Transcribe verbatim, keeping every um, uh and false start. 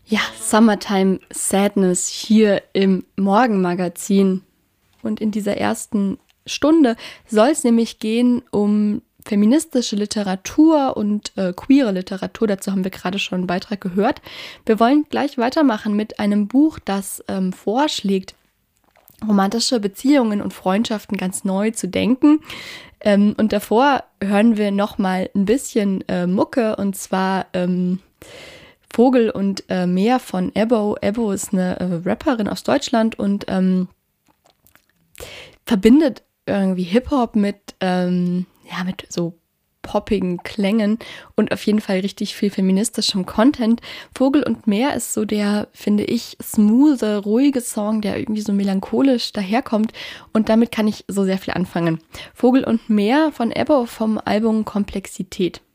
Ja, Summertime Sadness hier im Morgenmagazin. Und in dieser ersten Stunde soll es nämlich gehen um feministische Literatur und äh, queere Literatur. Dazu haben wir gerade schon einen Beitrag gehört. Wir wollen gleich weitermachen mit einem Buch, das ähm, vorschlägt, romantische Beziehungen und Freundschaften ganz neu zu denken. Ähm, und davor hören wir nochmal ein bisschen äh, Mucke, und zwar ähm, Vogel und äh, Meer von Ebbo. Ebbo ist eine äh, Rapperin aus Deutschland und ähm, verbindet irgendwie Hip-Hop mit, ähm, ja, mit so poppigen Klängen und auf jeden Fall richtig viel feministischem Content. Vogel und Meer ist so der, finde ich, smooth, ruhige Song, der irgendwie so melancholisch daherkommt, und damit kann ich so sehr viel anfangen. Vogel und Meer von Ebbo vom Album Komplexität.